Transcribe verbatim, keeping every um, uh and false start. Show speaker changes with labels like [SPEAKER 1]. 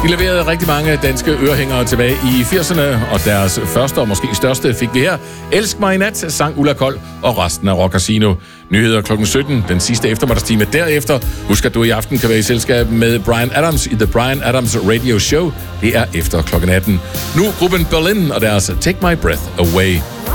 [SPEAKER 1] De leverede rigtig mange danske ørehængere tilbage i firserne, og deres første og måske største fik vi her. Elsk mig i nat, sang Ulla Kold og resten af Rock Casino. Nyheder klokken sytten, den sidste eftermiddagstime derefter. Husk, at du i aften kan være i selskab med Bryan Adams i The Bryan Adams Radio Show. Det er efter klokken atten. Nu gruppen Berlin og deres Take My Breath Away.